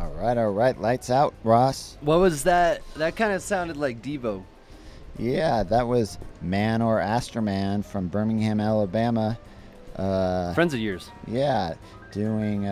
All right. Lights out, Ross. What was that? That kind of sounded like Devo. Yeah, that was Man or Astroman from Birmingham, Alabama. Friends of yours. Yeah, doing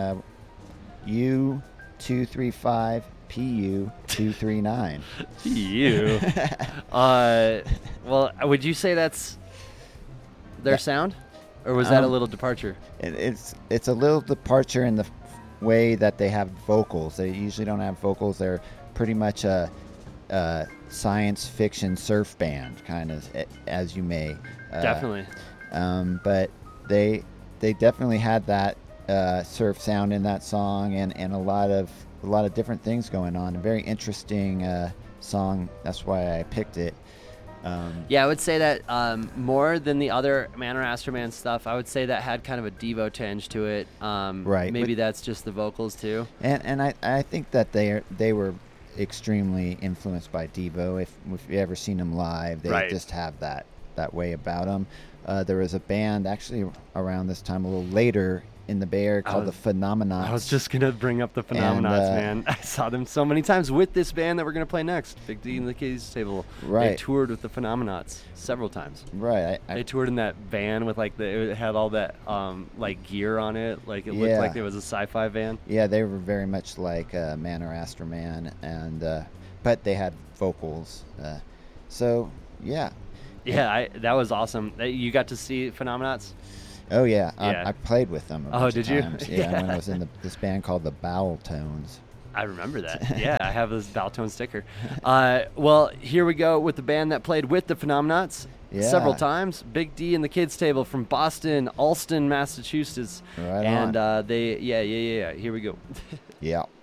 U235 PU 239. You. Well, would you say that's their sound, or was that a little departure? It's a little departure in the way that they have vocals. They usually don't have vocals. They're pretty much a science fiction surf band, kind of, as you may. Definitely. But they definitely had that surf sound in that song, and a lot of different things going on. A very interesting song. That's why I picked it. Yeah, I would say that more than the other Man or Astroman stuff, I would say that had kind of a Devo tinge to it. Right. Maybe that's just the vocals too. And I think that they were extremely influenced by Devo. If you ever seen them live, they just have that way about them. There was a band actually around this time, a little later in the Bay Area, called the Phenomenauts. I was just going to bring up the Phenomenauts, man. I saw them so many times with this band that we're going to play next, Big D and the Kids Table. Right. They toured with the Phenomenauts several times. Right. They toured in that van with it had all that gear on it. Like it looked like it was a sci-fi van. Yeah, they were very much like Man or Astroman, and but they had vocals. So yeah. Yeah, that was awesome. You got to see Phenomenauts? Oh yeah, I played with them. Did you? Yeah, when I was in this band called the Bowel Tones. I remember that. Yeah, I have this Bowel Tone sticker. Well, here we go with the band that played with the Phenomenauts several times. Big D and the Kids Table from Boston, Allston, Massachusetts. Right and on. Here we go. Yeah.